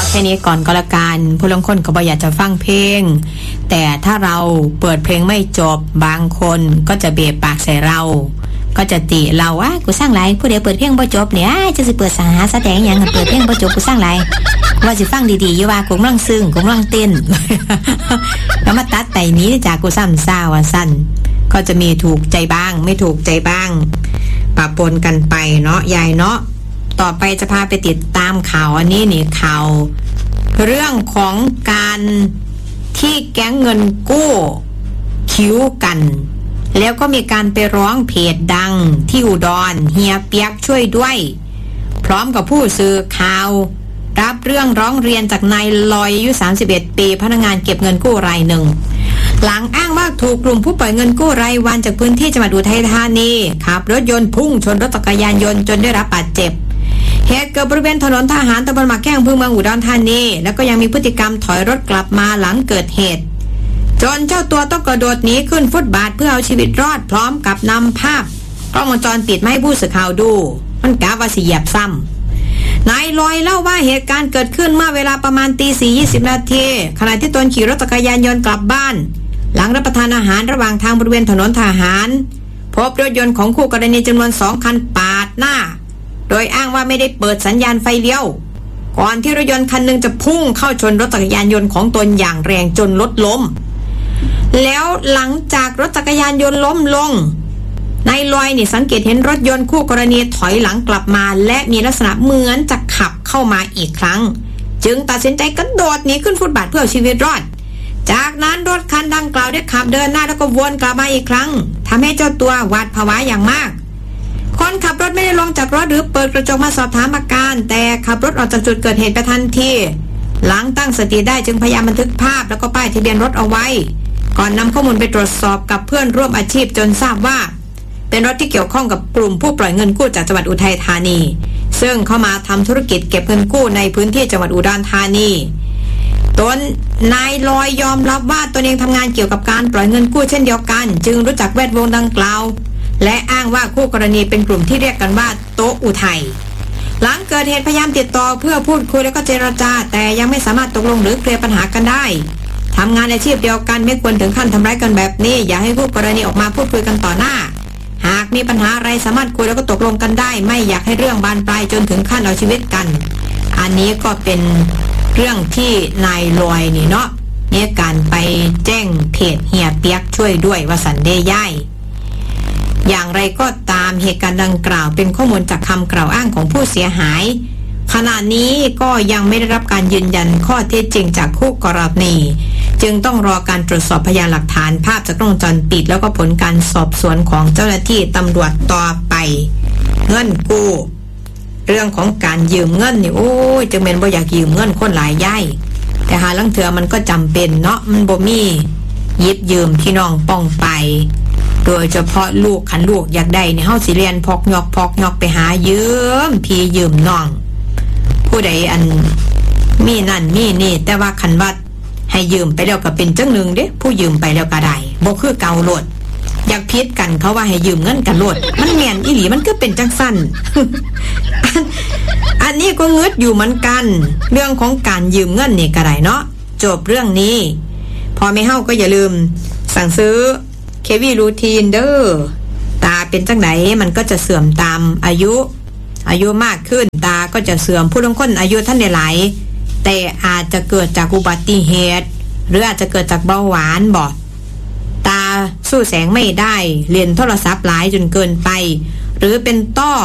แค่นี้ก่อนก็แล้วกันผู้ลางคนก็บ่อยากจะฟังเพลงแต่ถ้าเราเปิดเพลงไม่จบบางคนก็จะเบะปากใส่เราก็จะติเราว่ากูสร้างไรผู้เดียวเปิดเพลงบ่จบเนี่ยจะสิเปิดสาหาแสดงอย่างเปิดเพลงบ่จบกูสร้างไรว่าสิฟังดีๆอยู่ว่ากูกำลังซึ้งกูกำลังเต้น แล้วมาตัดไต่นี้จากกูซ้ำซ่าว่าสั้นก็จะมีถูกใจบ้างไม่ถูกใจบ้างปะปนกันไปเนาะยายเนาะต่อไปจะพาไปติดตามข่าวอันนี้นี่ข่าวเรื่องของการที่แก๊งเงินกู้คิ้วกันแล้วก็มีการไปร้องเพจดังที่อุดรเฮียเปียกช่วยด้วยพร้อมกับผู้สื่อข่าวรับเรื่องร้องเรียนจากนายลอยอายุ31ปีพนักงานเก็บเงินกู้รายหนึ่งหลังอ้างว่าถูกกลุ่มผู้ปล่อยเงินกู้รายวันจากพื้นที่จังหวัดอุทัยธานีขับรถยนต์พุ่งชนรถจักรยานยนต์จนได้รับบาดเจ็บเหตุเกิดบริเวณถนนทหารตำบลหมากแข้งอำเภอเมืองอุดรธานีแล้วก็ยังมีพฤติกรรมถอยรถกลับมาหลังเกิดเหตุจนเจ้าตัวต้องกระโดดหนีขึ้นฟุตบาทเพื่อเอาชีวิตรอดพร้อมกับนำภาพกล้องวงจรปิดมาให้ผู้สื่อข่าวดูมันกะว่าสิเหยียบซ้ำนายลอยเล่าว่าเหตุการณ์เกิดขึ้นเมื่อเวลาประมาณ 4:20 นาทีขณะที่ตนขี่รถจักรยานยนต์กลับบ้านหลังรับประทานอาหารระหว่างทางบริเวณถนนทหารพบรถยนต์ของคู่กรณีจำนวน2คันปาดหน้าโดยอ้างว่าไม่ได้เปิดสัญญาณไฟเลี้ยวก่อนที่รถยนต์คันหนึ่งจะพุ่งเข้าชนรถจักรยานยนต์ของตนอย่างแรงจนรถล้มแล้วหลังจากรถจักรยานยนต์ล้มลงนายลอยนี่สังเกตเห็นรถยนต์คู่กรณีถอยหลังกลับมาและมีลักษณะเหมือนจะขับเข้ามาอีกครั้งจึงตัดสินใจกระโดดหนีขึ้นฟุตบาทเพื่อเอาชีวิตรอดจากนั้นรถคันดังกล่าวได้ขับเดินหน้าแล้วก็วนกลับมาอีกครั้งทำให้เจ้าตัวหวาดผวาอย่างมากคนขับรถไม่ได้ลงจากรถหรือเปิดกระจกมาสอบถามอาการแต่ขับรถออกจากจุดเกิดเหตุไปทันทีหลังตั้งสติได้จึงพยายามบันทึกภาพแล้วก็ป้ายทะเบียนรถเอาไว้ก่อนนำข้อมูลไปตรวจสอบกับเพื่อนร่วมอาชีพจนทราบว่าเป็นรถที่เกี่ยวข้องกับกลุ่มผู้ปล่อยเงินกู้จากจังหวัดอุทัยธานีซึ่งเข้ามาทำธุรกิจเก็บเงินกู้ในพื้นที่จังหวัดอุดรธานีตนนายลอยยอมรับว่าตนเองทำงานเกี่ยวกับการปล่อยเงินกู้เช่นเดียวกันจึงรู้จักแวดวงดังกล่าวและอ้างว่าคู่กรณีเป็นกลุ่มที่เรียกกันว่าโต๊ะอุทัยหลังเกิดเหตุพยายามติดต่อเพื่อพูดคุยแล้วก็เจรจาแต่ยังไม่สามารถตกลงหรือเคลียร์ปัญหากันได้ทำงานอาชีพเดียวกันไม่ควรถึงขั้นทำร้ายกันแบบนี้อย่าให้คู่กรณีออกมาพูดคุยกันต่อหน้าหากมีปัญหาอะไรสามารถคุยแล้วก็ตกลงกันได้ไม่อยากให้เรื่องบานปลายจนถึงขั้นเอาชีวิตกันอันนี้ก็เป็นเรื่องที่นายลอยนี่เนาะเนี่ยการไปแจ้งเพจเฮียเปียกช่วยด้วยว่าสันเดย่ายอย่างไรก็ตามเหตุการณ์ดังกล่าวเป็นข้อมูลจากคำกล่าวอ้างของผู้เสียหายขณะนี้ก็ยังไม่ได้รับการยืนยันข้อเท็จจริงจากคู่กรณีจึงต้องรอการตรวจสอบพยานหลักฐานภาพจากกล้องวงจรปิดแล้วก็ผลการสอบสวนของเจ้าหน้าที่ตำรวจต่อไปเงินกู้เรื่องของการยืมเงินนี่โอ้ยจึงเป็นบ่อยากยืมเงินคนหลายย่ายแต่หาลังเถื่อมันก็จำเป็นเนาะมันบ่มียิบยืมพี่น้องป้องไปโดยเฉพาะลูกขันลูกอยากได้เนี่ยเฮาสิเรียนพอกยอกไปหายืมพี่ยืมน้องผู้ใดอันมีนั่นมีนี่แต่ว่าคันว่าให้ยืมไปแล้วก็เป็นจังหนึ่งเด้ผู้ยืมไปแล้วก็ได้บ่คือเก่าโลดอยากพิษกันเขาว่าให้ยืมเงินกันโลดมันแม่นอีหลีมันก็เป็นจังสั้น อันนี้ก็งึดอยู่เหมือนกันเรื่องของการยืมเงินนี่ก็ได้เนาะจบเรื่องนี้พอไม่เฮาก็อย่าลืมสั่งซื้อเควีรูทีนเด้อตาเป็นจังไหนมันก็จะเสื่อมตามอายุมากขึ้นตาก็จะเสื่อมผู้ลางคนอายุท่านได้หลายแต่อาจจะเกิดจากอุบัติเหตุหรืออาจจะเกิดจากเบาหวานบ่ตาสู้แสงไม่ได้เล่นโทรศัพท์หลายจนเกินไปหรือเป็นต้อ